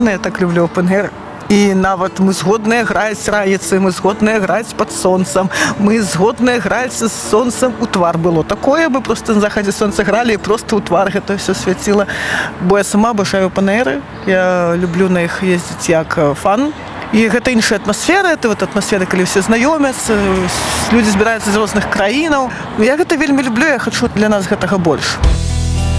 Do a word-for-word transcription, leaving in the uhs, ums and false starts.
Я так люблю опен-эйр. І нават мы згодныя граць раніцы, мы згодныя граць пад сонцам, мы згодныя граць з сонцам у твар. Было такое, мы просто на захадзе сонца гралі і просто ў твар гэта ўсё свяціла. Бо я сама абажаю опен-эйры, я люблю на іх ездзіць як фан. І гэта іншая атмасфера, это вот атмасфера, калі ўсе знаёмяцца, людзі збіраюцца з розных краінаў. Я гэта вельмі люблю, я хачу для нас гэтага больш.